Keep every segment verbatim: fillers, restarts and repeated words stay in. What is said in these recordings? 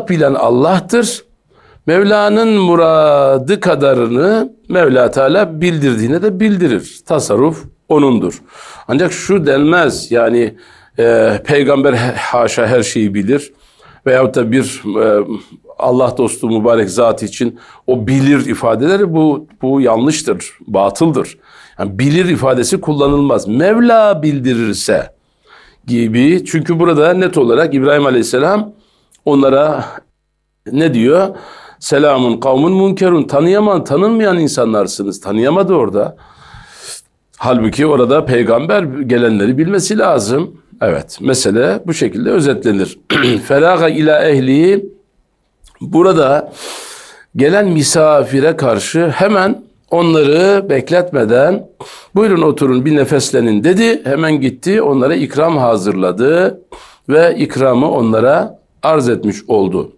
mutlak bilen Allah'tır. Mevla'nın muradı kadarını Mevla Teala bildirdiğine de bildirir. Tasarruf O'nundur. Ancak şu denmez, yani e, peygamber haşa her şeyi bilir. Veyahut da bir e, Allah dostu mübarek zat için o bilir ifadeleri bu, bu yanlıştır, batıldır. Yani bilir ifadesi kullanılmaz. Mevla bildirirse gibi. Çünkü burada net olarak İbrahim Aleyhisselam onlara ne diyor? Selamun kavmun munkerun. Tanıyamayan, tanınmayan insanlarsınız. Tanıyamadı orada. Halbuki orada peygamber gelenleri bilmesi lazım. Evet, mesele bu şekilde özetlenir. Feraga ila ehli, burada gelen misafire karşı hemen onları bekletmeden buyurun oturun bir nefeslenin dedi. Hemen gitti, onlara ikram hazırladı ve ikramı onlara arz etmiş oldu.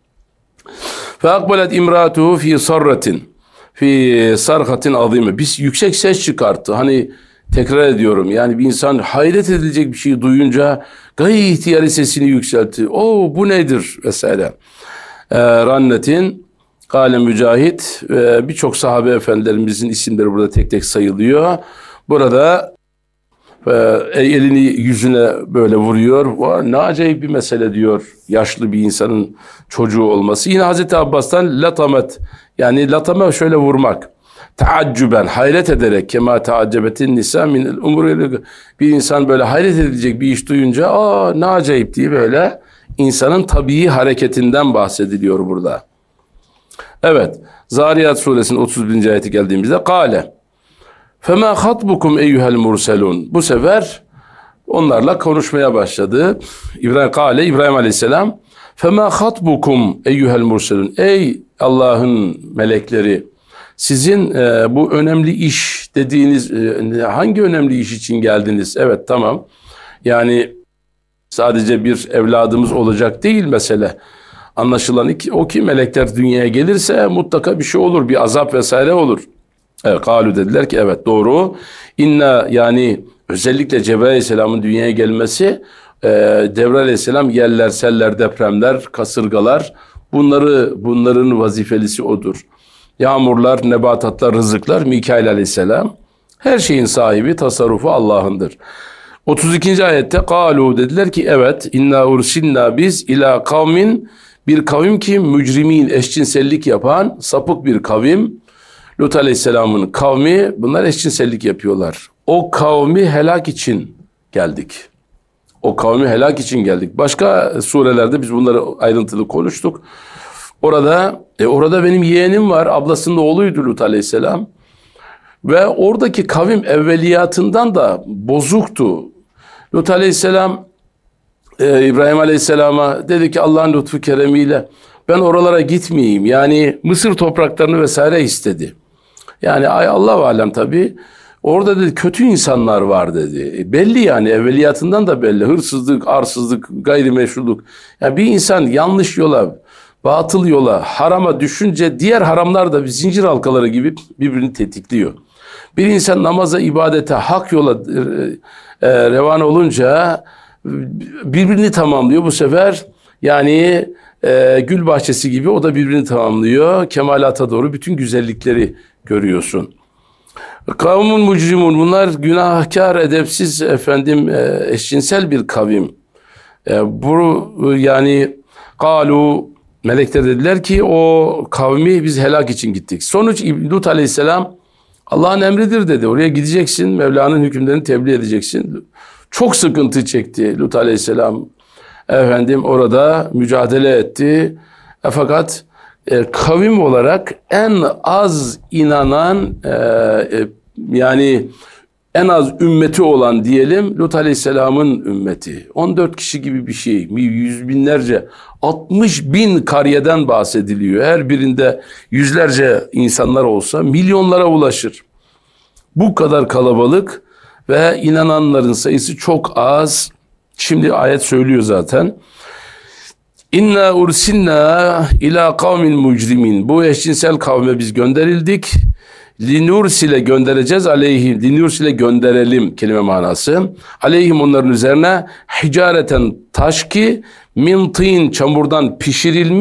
Feakbelet imratuhu fi sarratin fi sarhatin azime. Biz yüksek ses çıkarttı. Hani tekrar ediyorum, yani bir insan hayret edilecek bir şeyi duyunca gayri ihtiyari sesini yükseltti. O bu nedir vesaire. Ee, Rannetin, Kale Mücahit ve birçok sahabe efendilerimizin isimleri burada tek tek sayılıyor. Burada e, elini yüzüne böyle vuruyor. Ne acayip bir mesele diyor, yaşlı bir insanın çocuğu olması. Yine Hazreti Abbas'tan latamet, yani latame şöyle vurmak. Taaccüben, hayret ederek, kema taaccebetin nisa minel umuri, bir insan böyle hayret edilecek bir iş duyunca aa ne acayip diye böyle insanın tabii hareketinden bahsediliyor burada. Evet, Zariyat suresinin otuz birinci ayeti geldiğimizde kâle femâ hatbukum eyyuhel murselun. Bu sefer onlarla konuşmaya başladı. İbrahim kâle, İbrahim Aleyhisselam femâ hatbukum eyyuhel murselun. Ey Allah'ın melekleri, sizin e, bu önemli iş dediğiniz e, hangi önemli iş için geldiniz? Evet, tamam. Yani sadece bir evladımız olacak değil mesele. Anlaşılan ki, o ki melekler dünyaya gelirse mutlaka bir şey olur, bir azap vesaire olur. Evet, kalu dediler ki evet doğru. İnna, yani özellikle Cebrail Aleyhisselam'ın dünyaya gelmesi, e, Cebrail Aleyhisselam yerler, seller, depremler, kasırgalar, bunları bunların vazifelisi odur. Yağmurlar, nebatatlar, rızıklar Mikail Aleyhisselam. Her şeyin sahibi, tasarrufu Allah'ındır. otuz ikinci ayette kalu dediler ki evet inna ursilna, biz ila kavmin, bir kavim ki mücrimin, eşcinsellik yapan sapık bir kavim. Lut Aleyhisselam'ın kavmi, bunlar eşcinsellik yapıyorlar. O kavmi helak için geldik. O kavmi helak için geldik. Başka surelerde biz bunları ayrıntılı konuştuk. Orada e orada benim yeğenim var. Ablasının oğluydu Lut Aleyhisselam. Ve oradaki kavim evveliyatından da bozuktu. Lut Aleyhisselam e, İbrahim Aleyhisselam'a dedi ki Allah'ın lütfu keremiyle ben oralara gitmeyeyim. Yani Mısır topraklarını vesaire istedi. Yani ay Allah alem tabii. Orada dedi kötü insanlar var dedi. E, belli yani evveliyatından da belli. Hırsızlık, arsızlık, gayrimeşruluk. Yani bir insan yanlış yola, batıl yola, harama düşünce diğer haramlar da bir zincir halkaları gibi birbirini tetikliyor. Bir insan namaza, ibadete, hak yola e, revan olunca birbirini tamamlıyor. Bu sefer yani e, gül bahçesi gibi o da birbirini tamamlıyor. Kemalata doğru bütün güzellikleri görüyorsun. Kavmun mucrimun, bunlar günahkar, edepsiz, efendim e, eşcinsel bir kavim. E, bu yani kalu, melekler dediler ki o kavmi biz helak için gittik. Sonuç Lut Aleyhisselam Allah'ın emridir dedi. Oraya gideceksin, Mevla'nın hükümlerini tebliğ edeceksin. Çok sıkıntı çekti Lut Aleyhisselam. Efendim orada mücadele etti. E, fakat e, kavim olarak en az inanan e, e, yani en az ümmeti olan diyelim Lut Aleyhisselam'ın ümmeti. on dört kişi gibi bir şey. Yüz binlerce, altmış bin karyeden bahsediliyor. Her birinde yüzlerce insanlar olsa milyonlara ulaşır. Bu kadar kalabalık ve inananların sayısı çok az. Şimdi ayet söylüyor zaten. İnna ursilna ila kavmin mucrimin. Bu eşcinsel kavme biz gönderildik. Linursile göndereceğiz aleyhim. Linursile gönderelim kelime manası. Aleyhim, onların üzerine hicareten taş ki min tin, çamurdan pişirilmiş